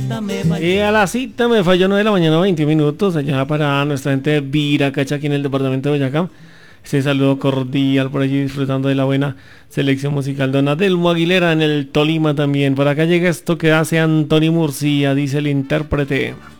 Y a la cita me falló 9 de la mañana, 20 minutos, allá para nuestra gente de Viracacha, aquí en el departamento de Boyacá. Ese saludo cordial por allí, disfrutando de la buena selección musical. Don Adelmo Aguilera en el Tolima también. Por acá llega esto que hace Anthony Murcia, dice el intérprete.